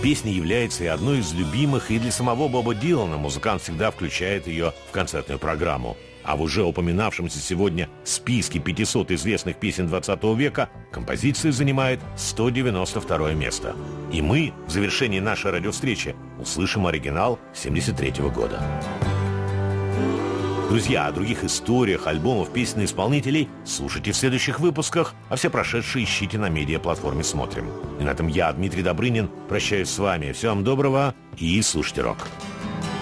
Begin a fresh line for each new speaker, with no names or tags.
песня является и одной из любимых и для самого Боба Дилана. Музыкант всегда включает ее в концертную программу. А в уже упоминавшемся сегодня списке 500 известных песен 20 века композиция занимает 192 место. И мы в завершении нашей радиовстречи услышим оригинал 1973 года. Друзья, о других историях, альбомов, песен и исполнителей слушайте в следующих выпусках, а все прошедшие ищите на медиаплатформе «Смотрим». И на этом я, Дмитрий Добрынин, прощаюсь с вами. Всего вам доброго и слушайте рок.